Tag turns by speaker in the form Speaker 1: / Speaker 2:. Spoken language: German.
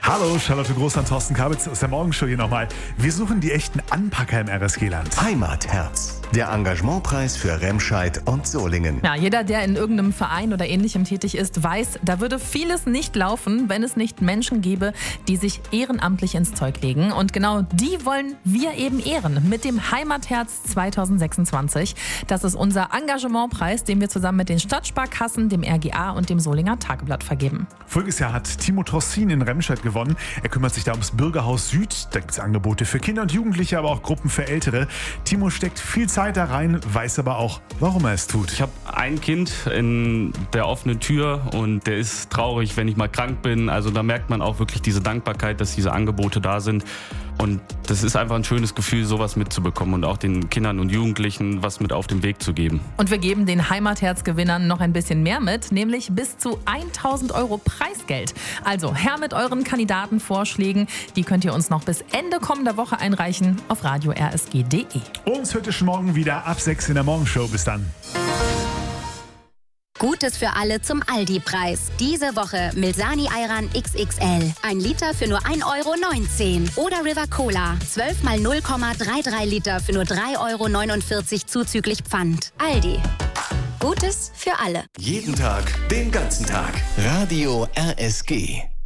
Speaker 1: Hallo, Charlotte Groß und Thorsten Kabitz aus der Morgenshow hier nochmal. Wir suchen die echten Anpacker im RSG-Land.
Speaker 2: Heimatherz, der Engagementpreis für Remscheid und Solingen.
Speaker 3: Ja, jeder, der in irgendeinem Verein oder Ähnlichem tätig ist, weiß, da würde vieles nicht laufen, wenn es nicht Menschen gäbe, die sich ehrenamtlich ins Zeug legen. Und genau die wollen wir eben ehren mit dem Heimatherz 2026. Das ist unser Engagementpreis, den wir zusammen mit den Stadtsparkassen, dem RGA und dem Solinger Tageblatt vergeben.
Speaker 1: Voriges Jahr hat Timo Trossin in Remscheid gewonnen. Er kümmert sich da ums Bürgerhaus Süd. Da gibt es Angebote für Kinder und Jugendliche, aber auch Gruppen für Ältere. Timo steckt viel Zeit da rein, weiß aber auch, warum er es tut.
Speaker 4: Ich habe ein Kind in der offenen Tür und der ist traurig, wenn ich mal krank bin. Also da merkt man auch wirklich diese Dankbarkeit, dass diese Angebote da sind. Und das ist einfach ein schönes Gefühl, sowas mitzubekommen und auch den Kindern und Jugendlichen was mit auf den Weg zu geben.
Speaker 3: Und wir geben den Heimatherz-Gewinnern noch ein bisschen mehr mit, nämlich bis zu 1.000 € Preisgeld. Also her mit euren Kandidatenvorschlägen. Die könnt ihr uns noch bis Ende kommender Woche einreichen auf radio-rsg.de.
Speaker 1: Uns hört ihr schon morgen wieder ab 6 in der Morgenshow. Bis dann.
Speaker 5: Gutes für alle zum Aldi-Preis. Diese Woche Milsani Ayran XXL. 1 Liter für nur 1,19 € Oder River Cola. 12 mal 0,33 Liter für nur 3,49 € zuzüglich Pfand. Aldi. Gutes für alle.
Speaker 2: Jeden Tag, den ganzen Tag. Radio RSG.